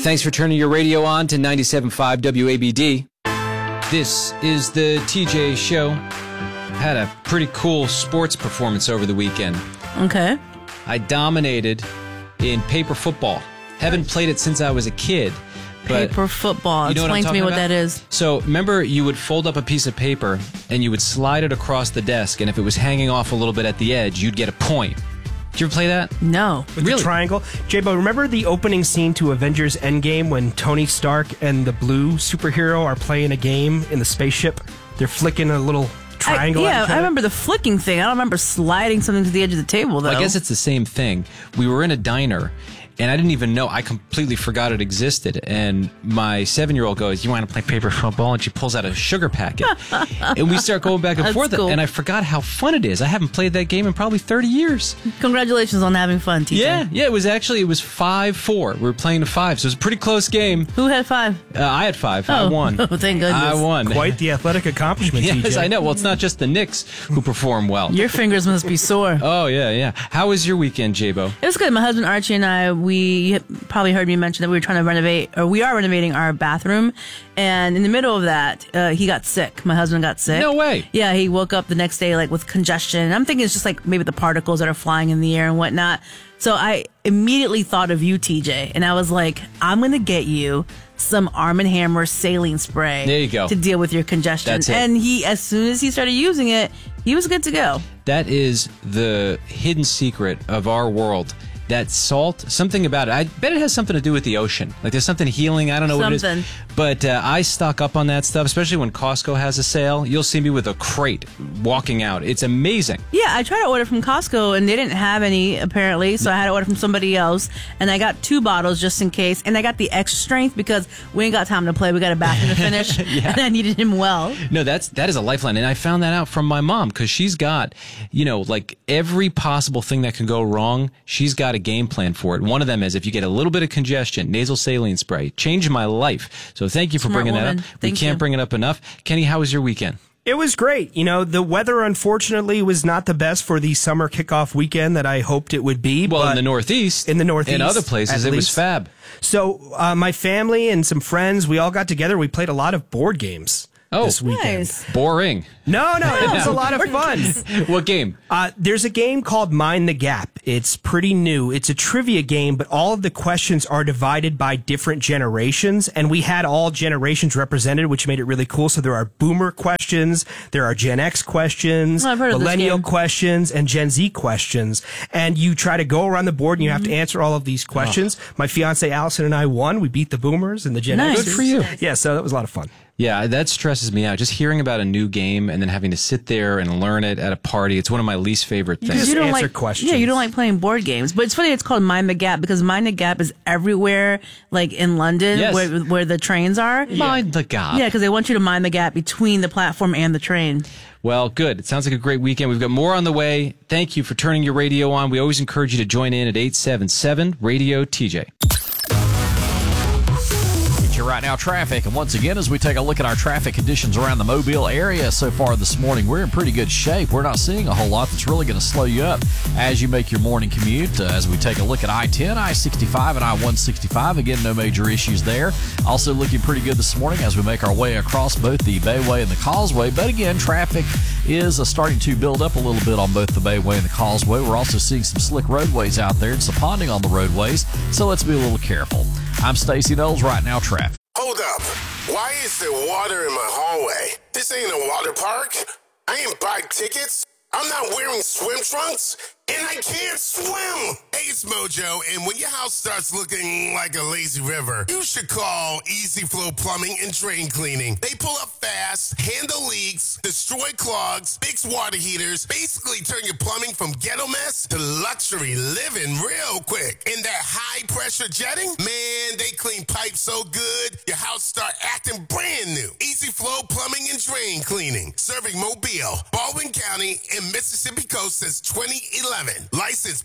Thanks for turning your radio on to 97.5 WABD. This is the TJ Show. Had a pretty cool sports performance over the weekend. Okay. I dominated in paper football. Haven't played it since I was a kid. But Paper football. you know Explain to me what about? that is. So remember, you would fold up a piece of paper and you would slide it across the desk, and if it was hanging off a little bit at the edge, you'd get a point. Did you ever play that? No. With the triangle. J-Bo, remember the opening scene to Avengers Endgame when Tony Stark and the blue superhero are playing a game in the spaceship? They're flicking a little triangle at each other? I remember the flicking thing. I don't remember sliding something to the edge of the table, though. I guess it's the same thing. We were in a diner, and I didn't even know. I completely forgot it existed. And my 7-year-old goes, "You want to play paper football?" And she pulls out a sugar packet. And we start going back and That's forth. cool. And I forgot how fun it is. I haven't played that game in probably 30 years. Congratulations on having fun, TJ. Yeah, it was 5-4. We were playing to 5, so it was a pretty close game. Who had 5? I had 5. I won. Oh, thank goodness. I won. Quite the athletic accomplishment, Yes, TJ. I know. Well, it's not just the Knicks who perform well. Your fingers must be sore. Oh, yeah. How was your weekend, J-Bo? It was good. My husband Archie and I, we probably heard me mention that we were trying to renovate, or we are renovating our bathroom. And in the middle of that, he got sick. My husband got sick. No way. Yeah, he woke up the next day like with congestion. And I'm thinking it's just like maybe the particles that are flying in the air and whatnot. So I immediately thought of you, TJ, and I was like, I'm going to get you some Arm & Hammer saline spray. There you go. To deal with your congestion. That's it. And as soon as he started using it, he was good to go. That is the hidden secret of our world. That salt, something about it. I bet it has something to do with the ocean. Like there's something healing. I don't know what it is. But I stock up on that stuff, especially when Costco has a sale. You'll see me with a crate walking out. It's amazing. Yeah, I tried to order from Costco and they didn't have any apparently, so I had to order from somebody else. And I got 2 bottles just in case. And I got the extra strength because we ain't got time to play. We got a bathroom to finish, and I needed him well. No, that is a lifeline, and I found that out from my mom because she's got, like every possible thing that can go wrong. She's got a game plan for it. One of them is if you get a little bit of congestion, nasal saline spray. Changed my life. So thank you for Smart bringing woman. that up. Thank we can't you. bring it up enough. Kenny, how was your weekend? It was great. The weather, unfortunately, was not the best for the summer kickoff weekend that I hoped it would be. Well, but in the Northeast. In other places, it was fab. So my family and some friends, we all got together. We played a lot of board games this weekend. Nice. Boring. No, it was a lot of fun. What game? There's a game called Mind the Gap. It's pretty new. It's a trivia game, but all of the questions are divided by different generations, and we had all generations represented, which made it really cool. So there are boomer questions, there are Gen X questions, I've heard of this millennial game. questions, and Gen Z questions. And you try to go around the board and you have to answer all of these questions. My fiance Allison and I won. We beat the boomers and the Gen Nice. Xers. Good for you. Yeah, so that was a lot of fun. Yeah, that stresses me out. Just hearing about a new game and then having to sit there and learn it at a party. It's one of my least favorite things. just You don't answer like questions. Yeah, you don't like playing board games. But it's funny it's called Mind the Gap because Mind the Gap is everywhere, like in London, Yes. where the trains are. Mind the gap. Yeah, because they want you to mind the gap between the platform and the train. Well, good. It sounds like a great weekend. We've got more on the way. Thank you for turning your radio on. We always encourage you to join in at 877 Radio TJ. Your right now traffic, and once again, as we take a look at our traffic conditions around the Mobile area so far this morning, we're in pretty good shape. We're not seeing a whole lot that's really going to slow you up as you make your morning commute. As we take a look at I-10, I-65, and I-165, again, no major issues there. Also looking pretty good this morning as we make our way across both the Bayway and the Causeway. But again, traffic is starting to build up a little bit on both the Bayway and the Causeway. We're also seeing some slick roadways out there and some ponding on the roadways, so let's be a little careful. I'm Stacey Knowles, right now traffic. Hold up. Why is there water in my hallway? This ain't a water park. I ain't buy tickets. I'm not wearing swim trunks. And I can't swim. Hey, it's Mojo, and when your house starts looking like a lazy river, you should call Easy Flow Plumbing and Drain Cleaning. They pull up fast, handle leaks, destroy clogs, fix water heaters, basically turn your plumbing from ghetto mess to luxury living real quick. And that high-pressure jetting, man, they clean pipes so good, your house start acting brand new. Easy Flow Plumbing and Drain Cleaning, serving Mobile, Baldwin County, and Mississippi Coast since 2011. Licensed